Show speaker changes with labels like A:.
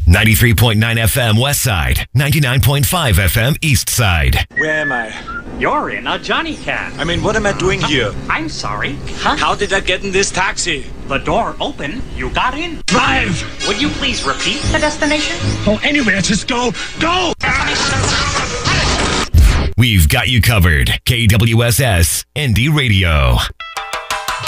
A: 93.9 FM West Side, 99.5 FM East Side.
B: Where am I?
C: You're in a Johnny Cab.
B: I mean, what am I doing here?
C: I'm sorry.
B: How did I get in this taxi?
C: The door open. You got in.
B: Drive!
C: Would you please repeat the destination?
B: Oh, anywhere, just go! Go!
A: We've got you covered. KWSS Indie Radio.